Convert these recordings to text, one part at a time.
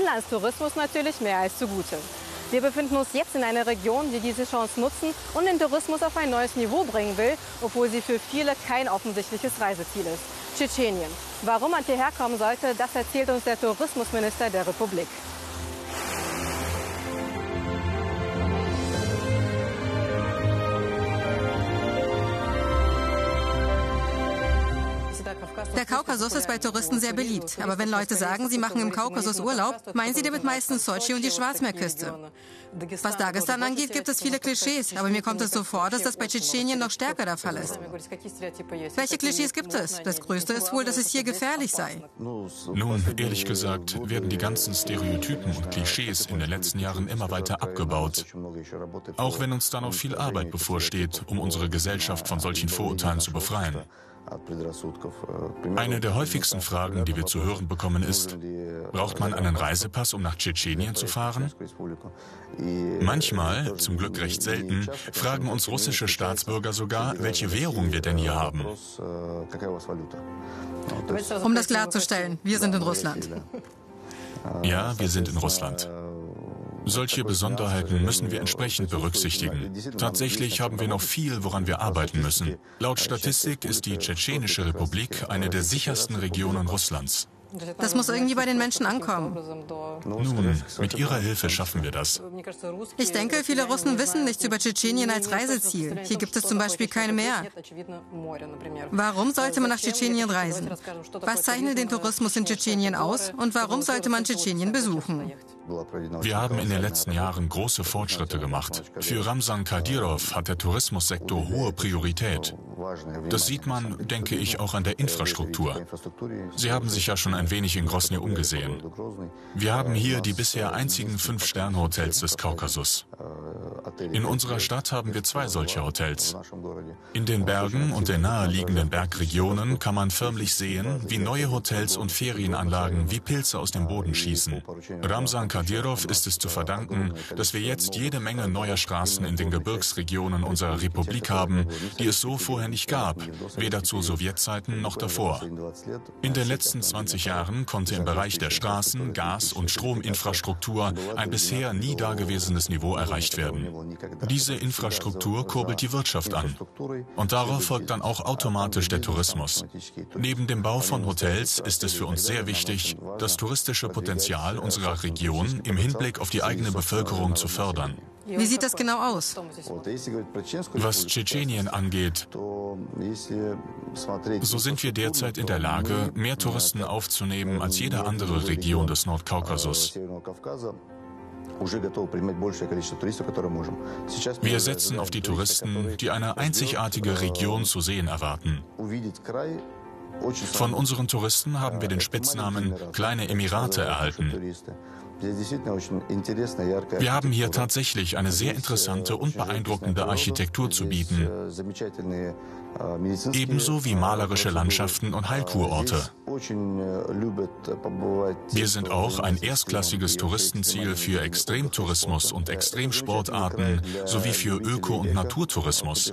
Inlandstourismus natürlich mehr als zugute. Wir befinden uns jetzt in einer Region, die diese Chance nutzen und den Tourismus auf ein neues Niveau bringen will, obwohl sie für viele kein offensichtliches Reiseziel ist. Tschetschenien. Warum man hierher kommen sollte, das erzählt uns der Tourismusminister der Republik. Der Kaukasus ist bei Touristen sehr beliebt. Aber wenn Leute sagen, sie machen im Kaukasus Urlaub, meinen sie damit meistens Sotschi und die Schwarzmeerküste. Was Dagestan angeht, gibt es viele Klischees. Aber mir kommt es so vor, dass das bei Tschetschenien noch stärker der Fall ist. Welche Klischees gibt es? Das größte ist wohl, dass es hier gefährlich sei. Nun, ehrlich gesagt, werden die ganzen Stereotypen und Klischees in den letzten Jahren immer weiter abgebaut. Auch wenn uns da noch viel Arbeit bevorsteht, um unsere Gesellschaft von solchen Vorurteilen zu befreien. Eine der häufigsten Fragen, die wir zu hören bekommen, ist: Braucht man einen Reisepass, um nach Tschetschenien zu fahren? Manchmal, zum Glück recht selten, fragen uns russische Staatsbürger sogar, welche Währung wir denn hier haben. Um das klarzustellen, wir sind in Russland. Ja, wir sind in Russland. Solche Besonderheiten müssen wir entsprechend berücksichtigen. Tatsächlich haben wir noch viel, woran wir arbeiten müssen. Laut Statistik ist die Tschetschenische Republik eine der sichersten Regionen Russlands. Das muss irgendwie bei den Menschen ankommen. Nun, mit Ihrer Hilfe schaffen wir das. Ich denke, viele Russen wissen nichts über Tschetschenien als Reiseziel. Hier gibt es zum Beispiel kein Meer. Warum sollte man nach Tschetschenien reisen? Was zeichnet den Tourismus in Tschetschenien aus? Und warum sollte man Tschetschenien besuchen? Wir haben in den letzten Jahren große Fortschritte gemacht. Für Ramzan Kadyrov hat der Tourismussektor hohe Priorität. Das sieht man, denke ich, auch an der Infrastruktur. Sie haben sich ja schon ein wenig in Grosny umgesehen. Wir haben hier die bisher einzigen 5-Sterne-Hotels des Kaukasus. In unserer Stadt haben wir 2 solcher Hotels. In den Bergen und den naheliegenden Bergregionen kann man förmlich sehen, wie neue Hotels und Ferienanlagen wie Pilze aus dem Boden schießen. Ramzan Kadyrov ist es zu verdanken, dass wir jetzt jede Menge neuer Straßen in den Gebirgsregionen unserer Republik haben, die es so vorher nicht gab, weder zu Sowjetzeiten noch davor. In den letzten 20 Jahren konnte im Bereich der Straßen-, Gas- und Strominfrastruktur ein bisher nie dagewesenes Niveau erreicht werden. Diese Infrastruktur kurbelt die Wirtschaft an. Und darauf folgt dann auch automatisch der Tourismus. Neben dem Bau von Hotels ist es für uns sehr wichtig, das touristische Potenzial unserer Region im Hinblick auf die eigene Bevölkerung zu fördern. Wie sieht das genau aus? Was Tschetschenien angeht, so sind wir derzeit in der Lage, mehr Touristen aufzunehmen als jede andere Region des Nordkaukasus. Wir setzen auf die Touristen, die eine einzigartige Region zu sehen erwarten. Von unseren Touristen haben wir den Spitznamen Kleine Emirate erhalten. Wir haben hier tatsächlich eine sehr interessante und beeindruckende Architektur zu bieten, ebenso wie malerische Landschaften und Heilkurorte. Wir sind auch ein erstklassiges Touristenziel für Extremtourismus und Extremsportarten sowie für Öko- und Naturtourismus.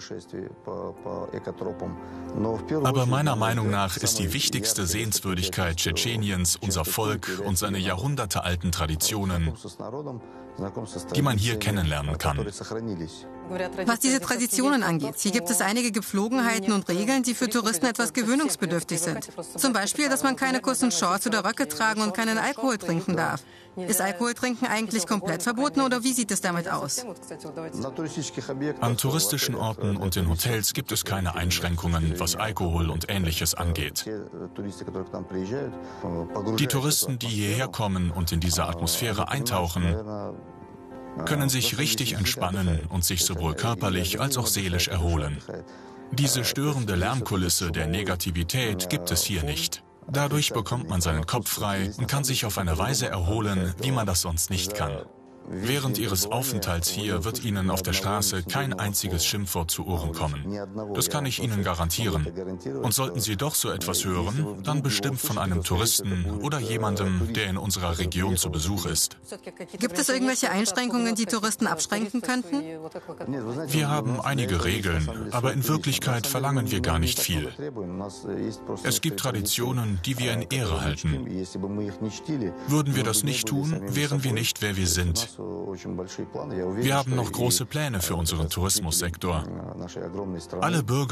Aber meiner Meinung nach ist die wichtigste Sehenswürdigkeit Tschetscheniens unser Volk und seine jahrhundertealten Traditionen, die man hier kennenlernen kann. Was diese Traditionen angeht, hier gibt es einige Gepflogenheiten und Regeln, die für Touristen etwas gewöhnungsbedürftig sind. Zum Beispiel, dass man keine kurzen Shorts oder Röcke tragen und keinen Alkohol trinken darf. Ist Alkoholtrinken eigentlich komplett verboten oder wie sieht es damit aus? An touristischen Orten und in Hotels gibt es keine Einschränkungen, was Alkohol und Ähnliches angeht. Die Touristen, die hierher kommen und in diese Atmosphäre eintauchen, können sich richtig entspannen und sich sowohl körperlich als auch seelisch erholen. Diese störende Lärmkulisse der Negativität gibt es hier nicht. Dadurch bekommt man seinen Kopf frei und kann sich auf eine Weise erholen, wie man das sonst nicht kann. Während Ihres Aufenthalts hier wird Ihnen auf der Straße kein einziges Schimpfwort zu Ohren kommen. Das kann ich Ihnen garantieren. Und sollten Sie doch so etwas hören, dann bestimmt von einem Touristen oder jemandem, der in unserer Region zu Besuch ist. Gibt es irgendwelche Einschränkungen, die Touristen abschränken könnten? Wir haben einige Regeln, aber in Wirklichkeit verlangen wir gar nicht viel. Es gibt Traditionen, die wir in Ehre halten. Würden wir das nicht tun, wären wir nicht, wer wir sind. Wir haben noch große Pläne für unseren Tourismussektor. Alle Bürger